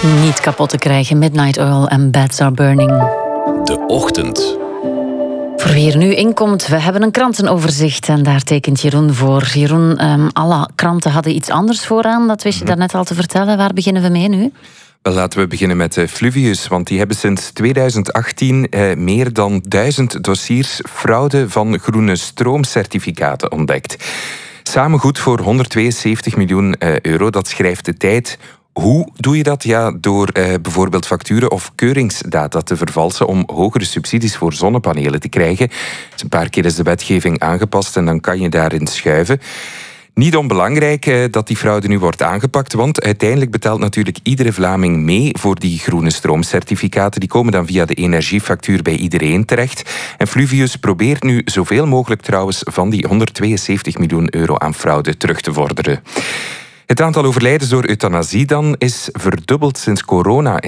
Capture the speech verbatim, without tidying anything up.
niet kapot te krijgen. Midnight Oil en Beds Are Burning. De Ochtend. Voor wie er nu inkomt, we hebben een krantenoverzicht en daar tekent Jeroen voor. Jeroen, um, alle kranten hadden iets anders vooraan, dat wist je daarnet al te vertellen. Waar beginnen we mee nu? Wel, laten we beginnen met uh, Fluvius, want die hebben sinds tweeduizend achttien uh, meer dan duizend dossiers fraude van groene stroomcertificaten ontdekt. Samen goed voor honderdtweeënzeventig miljoen uh, euro, dat schrijft de Tijd. Hoe doe je dat? Ja, door uh, bijvoorbeeld facturen of keuringsdata te vervalsen om hogere subsidies voor zonnepanelen te krijgen. Dus een paar keer is de wetgeving aangepast en dan kan je daarin schuiven. Niet onbelangrijk uh, dat die fraude nu wordt aangepakt, want uiteindelijk betaalt natuurlijk iedere Vlaming mee voor die groene stroomcertificaten. Die komen dan via de energiefactuur bij iedereen terecht. En Fluvius probeert nu zoveel mogelijk trouwens van die honderdtweeënzeventig miljoen euro aan fraude terug te vorderen. Het aantal overlijdens door euthanasie dan is verdubbeld sinds corona